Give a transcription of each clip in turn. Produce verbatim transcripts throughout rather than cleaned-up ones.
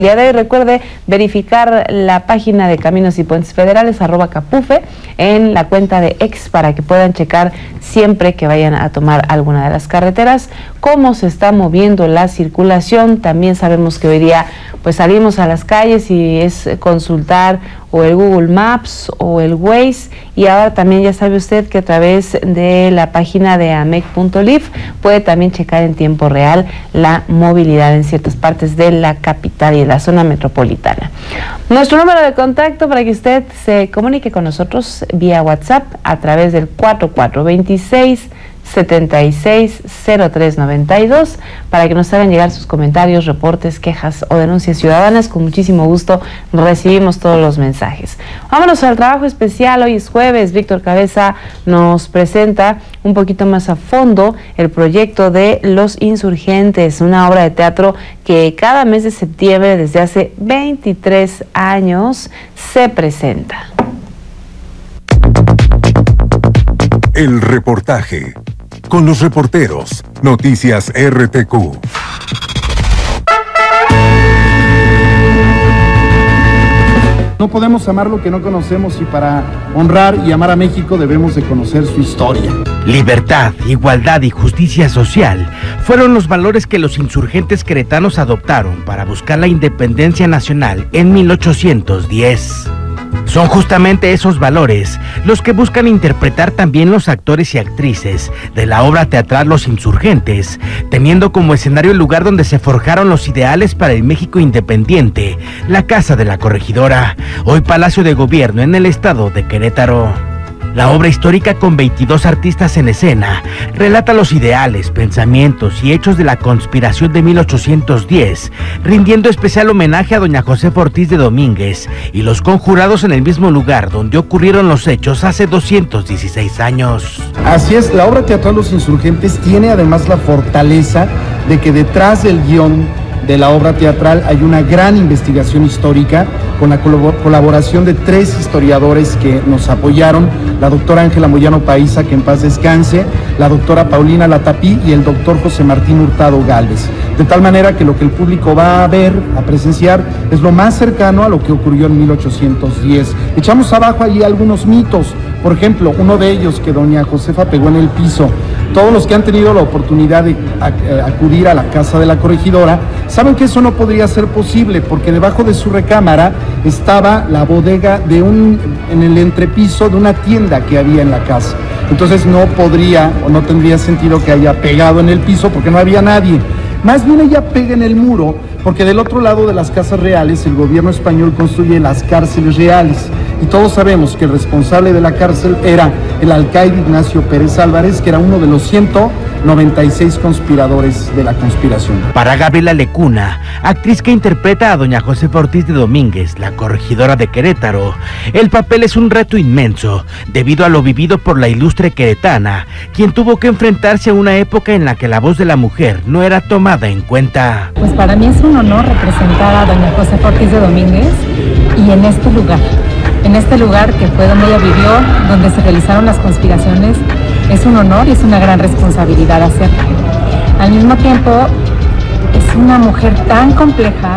El día de hoy recuerde verificar la página de Caminos y Puentes Federales, arroba Capufe, en la cuenta de X para que puedan checar siempre que vayan a tomar alguna de las carreteras cómo se está moviendo la circulación. También sabemos que hoy día pues salimos a las calles y es consultar o el Google Maps o el Waze, y ahora también ya sabe usted que a través de la página de amec punto lif puede también checar en tiempo real la movilidad en ciertas partes de la capital y de la zona metropolitana. Nuestro número de contacto para que usted se comunique con nosotros vía WhatsApp a través del cuatro cuatro dos seis, setenta y seis, cero tres noventa y dos para que nos hagan llegar sus comentarios, reportes, quejas o denuncias ciudadanas. Con muchísimo gusto recibimos todos los mensajes. Vámonos al trabajo especial. Hoy es jueves. Víctor Cabeza nos presenta un poquito más a fondo el proyecto de Los Insurgentes, una obra de teatro que cada mes de septiembre desde hace veintitrés años se presenta. El reportaje con los reporteros Noticias R T Q. No podemos amar lo que no conocemos, y para honrar y amar a México debemos de conocer su historia. Libertad, igualdad y justicia social fueron los valores que los insurgentes queretanos adoptaron para buscar la independencia nacional en mil ochocientos diez. Son justamente esos valores los que buscan interpretar también los actores y actrices de la obra teatral Los Insurgentes, teniendo como escenario el lugar donde se forjaron los ideales para el México independiente, la Casa de la Corregidora, hoy Palacio de Gobierno en el estado de Querétaro. La obra histórica, con veintidós artistas en escena, relata los ideales, pensamientos y hechos de la conspiración de mil ochocientos diez, rindiendo especial homenaje a doña Josefa Ortiz de Domínguez y los conjurados en el mismo lugar donde ocurrieron los hechos hace doscientos dieciséis años. Así es, la obra teatral Los Insurgentes tiene además la fortaleza de que detrás del guión de la obra teatral hay una gran investigación histórica con la colaboración de tres historiadores que nos apoyaron: la doctora Ángela Moyano Paiza, que en paz descanse, la doctora Paulina Latapí y el doctor José Martín Hurtado Gálvez, de tal manera que lo que el público va a ver, a presenciar, es lo más cercano a lo que ocurrió en mil ochocientos diez. Echamos abajo allí algunos mitos, por ejemplo, uno de ellos, que doña Josefa pegó en el piso. Todos los que han tenido la oportunidad de acudir a la Casa de la Corregidora saben que eso no podría ser posible, porque debajo de su recámara estaba la bodega de un, en el entrepiso de una tienda que había en la casa. Entonces no podría o no tendría sentido que haya pegado en el piso, porque no había nadie. Más bien ella pega en el muro, porque del otro lado de las casas reales el gobierno español construye las cárceles reales. Y todos sabemos que el responsable de la cárcel era el alcaide Ignacio Pérez Álvarez, que era uno de los ciento noventa y seis conspiradores de la conspiración. Para Gabriela Lecuna, actriz que interpreta a doña Josefa Ortiz de Domínguez, la corregidora de Querétaro, el papel es un reto inmenso, debido a lo vivido por la ilustre queretana, quien tuvo que enfrentarse a una época en la que la voz de la mujer no era tomada en cuenta. Pues para mí es un honor representar a doña Josefa Ortiz de Domínguez, y en este lugar, en este lugar que fue donde ella vivió, donde se realizaron las conspiraciones. Es un honor y es una gran responsabilidad hacerlo. Al mismo tiempo, es una mujer tan compleja,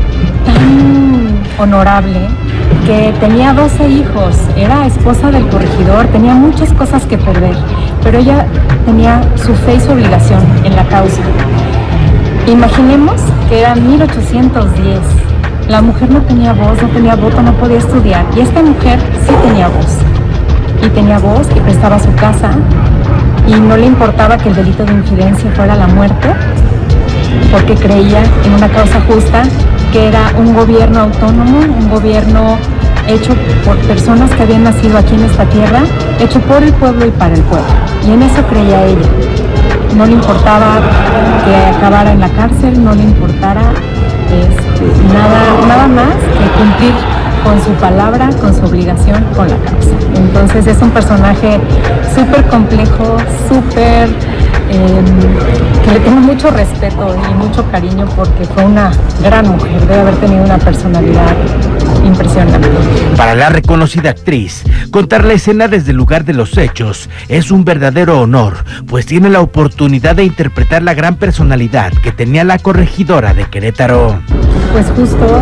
tan honorable, que tenía doce hijos, era esposa del corregidor, tenía muchas cosas que perder, pero ella tenía su fe y su obligación en la causa. Imaginemos que era mil ochocientos diez. La mujer no tenía voz, no tenía voto, no podía estudiar, y esta mujer sí tenía voz. Y tenía voz y prestaba su casa, y no le importaba que el delito de infidencia fuera la muerte, porque creía en una causa justa, que era un gobierno autónomo, un gobierno hecho por personas que habían nacido aquí en esta tierra, hecho por el pueblo y para el pueblo. Y en eso creía ella. No le importaba que acabara en la cárcel, no le importara este, nada, nada más que cumplir con su palabra, con su obligación, con la causa. Entonces es un personaje súper complejo, súper, eh, que le tengo mucho respeto y mucho cariño, porque fue una gran mujer, debe haber tenido una personalidad impresionante. Para la reconocida actriz, contar la escena desde el lugar de los hechos es un verdadero honor, pues tiene la oportunidad de interpretar la gran personalidad que tenía la corregidora de Querétaro. Pues justo